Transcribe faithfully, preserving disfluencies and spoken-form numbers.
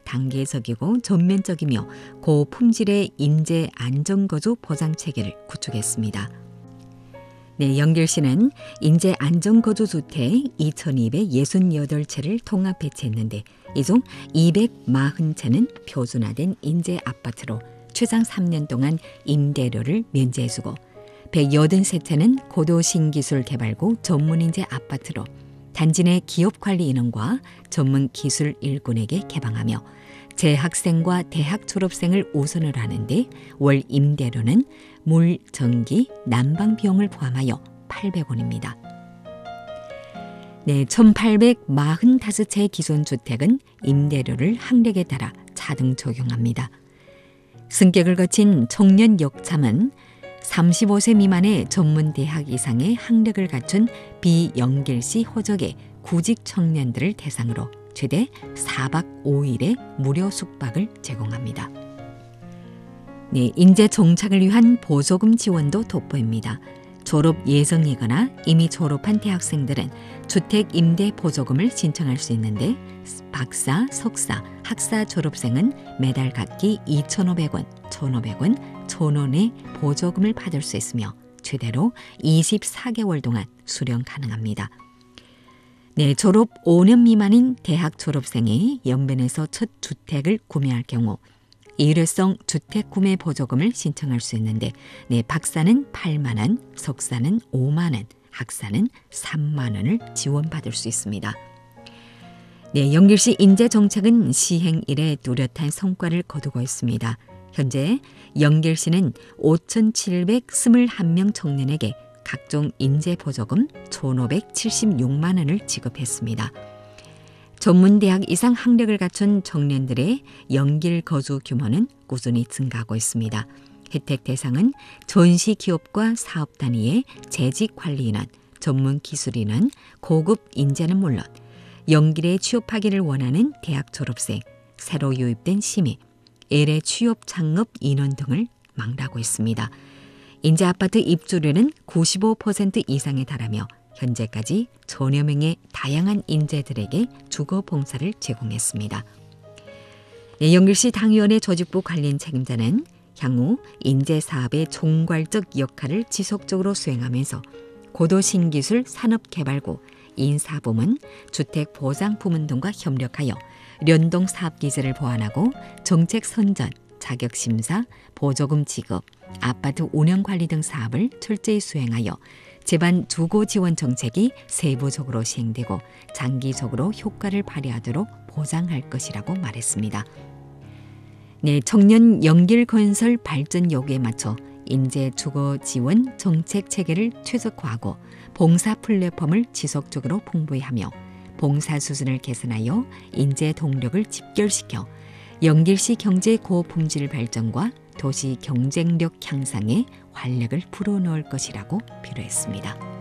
단계적이고 전면적이며 고품질의 인재 안전거주 보장체계를 구축했습니다. 네, 연길시는 인재 안전거주 주택 이천이백육십팔 채를 통합 배치했는데 이 중 이백사십 채는 표준화된 인재 아파트로 최장 삼 년 동안 임대료를 면제해주고 백팔십삼 채는 고도 신기술 개발구 전문인재 아파트로 단지 내 기업관리 인원과 전문 기술 일꾼에게 개방하며 재학생과 대학 졸업생을 우선을 하는데 월 임대료는 물, 전기, 난방 비용을 포함하여 팔백 원입니다. 네, 천팔백사십오 채의 기존 주택은 임대료를 학력에 따라 차등 적용합니다. 승격을 거친 청년 역참은 삼십오 세 미만의 전문 대학 이상의 학력을 갖춘 비연길시 호적의 구직 청년들을 대상으로 최대 사 박 오 일의 무료 숙박을 제공합니다. 네, 인재 정착을 위한 보조금 지원도 돋보입니다. 졸업 예정이거나 이미 졸업한 대학생들은 주택 임대 보조금을 신청할 수 있는데 박사, 석사, 학사 졸업생은 매달 각기 이천오백 원, 천오백 원, 천 원의 보조금을 받을 수 있으며 최대로 이십사 개월 동안 수령 가능합니다. 네, 졸업 오 년 미만인 대학 졸업생이 연변에서 첫 주택을 구매할 경우 일회성 주택 구매 보조금을 신청할 수 있는데 네, 박사는 팔만 원, 석사는 오만 원, 학사는 삼만 원을 지원받을 수 있습니다. 네, 연길시 인재정책은 시행 이래 뚜렷한 성과를 거두고 있습니다. 현재 연길시는 오천칠백이십일 명 청년에게 각종 인재보조금 천오백칠십육만 원을 지급했습니다. 전문대학 이상 학력을 갖춘 청년들의 연길 거주 규모는 꾸준히 증가하고 있습니다. 혜택 대상은 전시 기업과 사업 단위의 재직 관리인원, 전문 기술인원, 고급 인재는 물론 연길에 취업하기를 원하는 대학 졸업생, 새로 유입된 시민, 일회 취업 창업 인원 등을 망라하고 있습니다. 인재아파트 입주료는 구십오 퍼센트 이상에 달하며 현재까지 천여 명의 다양한 인재들에게 주거 봉사를 제공했습니다. 네, 연길시 당위원회 조직부 관련 책임자는 향후 인재사업의 총괄적 역할을 지속적으로 수행하면서 고도신기술 산업개발구, 인사부문, 주택보장부문 등과 협력하여 연동사업기지를 보완하고 정책선전, 자격심사, 보조금 지급, 아파트 운영관리 등 사업을 철저히 수행하여 재반 주거 지원 정책이 세부적으로 시행되고 장기적으로 효과를 발휘하도록 보장할 것이라고 말했습니다. 네, 청년 연길 건설 발전 요구에 맞춰 인재 주거 지원 정책 체계를 최적화하고 봉사 플랫폼을 지속적으로 풍부히 하며 봉사 수준을 개선하여 인재 동력을 집결시켜 연길시 경제 고품질 발전과 도시 경쟁력 향상에 활력을 불어넣을 것이라고 필요했습니다.